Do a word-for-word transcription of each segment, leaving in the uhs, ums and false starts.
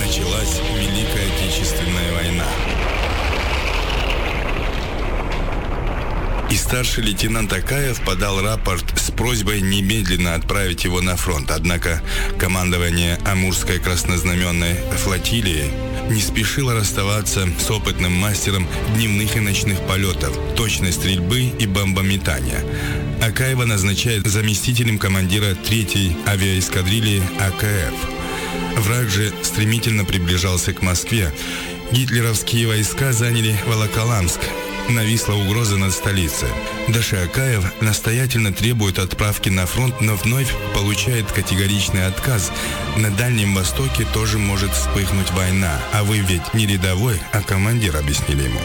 началась Великая Отечественная война. И старший лейтенант Акаев подал рапорт с просьбой немедленно отправить его на фронт. Однако командование Амурской краснознаменной флотилии не спешило расставаться с опытным мастером дневных и ночных полетов, точной стрельбы и бомбометания. Акаева назначает заместителем командира третьей авиаэскадрильи АКФ. Враг же стремительно приближался к Москве. Гитлеровские войска заняли Волоколамск. Нависла угроза над столицей. Даша Акаев настоятельно требует отправки на фронт, но вновь получает категоричный отказ. На Дальнем Востоке тоже может вспыхнуть война, а вы ведь не рядовой, а командир, объяснили ему.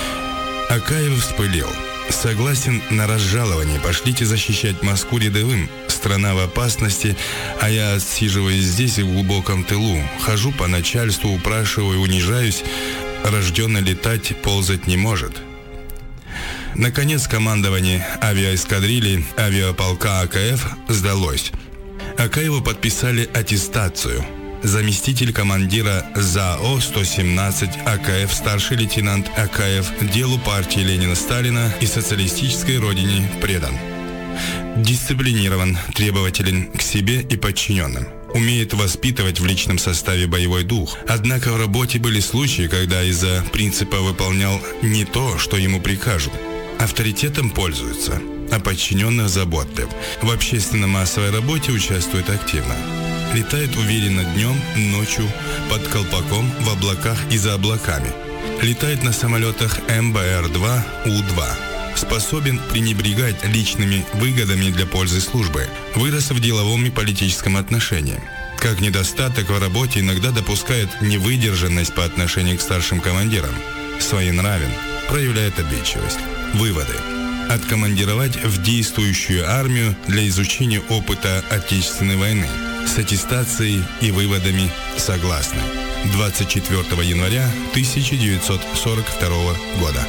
Акаев вспылил. Согласен на разжалование, пошлите защищать Москву рядовым. Страна в опасности, а я отсиживаюсь здесь и в глубоком тылу. Хожу по начальству, упрашиваю, унижаюсь. Рожденный летать, ползать не может. Наконец, командование авиаэскадрильи авиаполка АКФ сдалось. Акаеву подписали аттестацию. Заместитель командира ЗАО сто семнадцать АКФ, старший лейтенант Акаев, делу партии Ленина-Сталина и социалистической родине предан. Дисциплинирован, требователен к себе и подчиненным. Умеет воспитывать в личном составе боевой дух. Однако в работе были случаи, когда из-за принципа выполнял не то, что ему прикажут. Авторитетом пользуется, а подчиненных заботлив. В общественно-массовой работе участвует активно. Летает уверенно днем, ночью, под колпаком, в облаках и за облаками. Летает на самолетах эм бэ эр два У два. Способен пренебрегать личными выгодами для пользы службы. Вырос в деловом и политическом отношении. Как недостаток в работе иногда допускает невыдержанность по отношению к старшим командирам. Своенравен, проявляет обидчивость. Выводы. Откомандировать в действующую армию для изучения опыта Отечественной войны. С аттестацией и выводами согласны. двадцать четвёртого января тысяча девятьсот сорок второго года.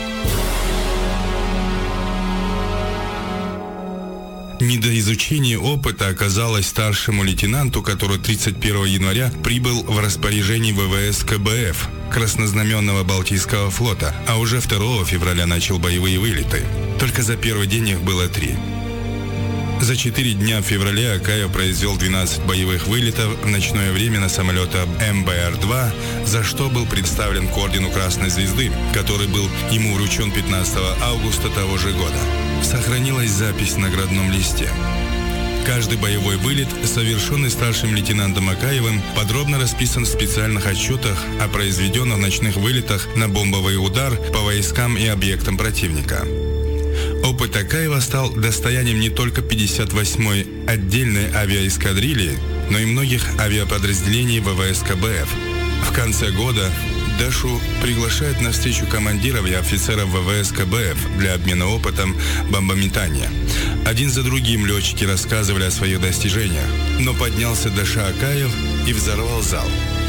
Недоизучение опыта оказалось старшему лейтенанту, который тридцать первого января прибыл в распоряжение вэ вэ эс ка бэ эф Краснознаменного Балтийского флота, а уже второго февраля начал боевые вылеты. Только за первый день их было три. За четыре дня в феврале Акаев произвел двенадцать боевых вылетов в ночное время на самолетах эм бэ эр два, за что был представлен к ордену Красной Звезды, который был ему вручен пятнадцатого августа того же года. Сохранилась запись в наградном листе. Каждый боевой вылет, совершенный старшим лейтенантом Акаевым, подробно расписан в специальных отчетах о произведенных ночных вылетах на бомбовый удар по войскам и объектам противника. Опыт Акаева стал достоянием не только пятьдесят восьмой отдельной авиаэскадрильи, но и многих авиаподразделений вэ вэ эс ка бэ эф. В конце года Дашу приглашают на встречу командиров и офицеров вэ вэ эс ка бэ эф для обмена опытом бомбометания. Один за другим летчики рассказывали о своих достижениях, но поднялся Даша Акаев и взорвал зал.